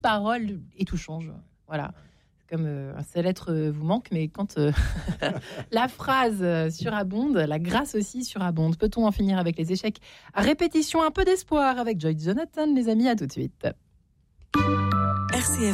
parole et tout change. Voilà. Comme un seul être vous manque, mais quand la phrase surabonde, la grâce aussi surabonde. Peut-on en finir avec les échecs à répétition? Un peu d'espoir avec Joy Jonathan, les amis, à tout de suite. RCF.